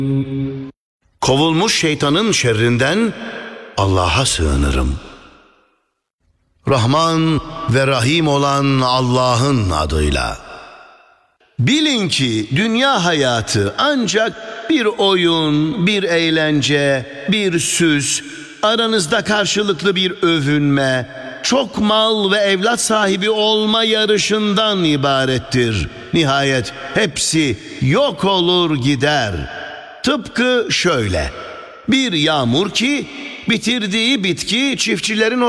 Kovulmuş şeytanın şerrinden Allah'a sığınırım. Rahman ve Rahim olan Allah'ın adıyla. Bilin ki dünya hayatı ancak bir oyun, bir eğlence, bir süs, aranızda karşılıklı bir övünme, çok mal ve evlat sahibi olma yarışından ibarettir. Nihayet hepsi yok olur gider. Tıpkı şöyle: bir yağmur ki bitirdiği bitki çiftçilerin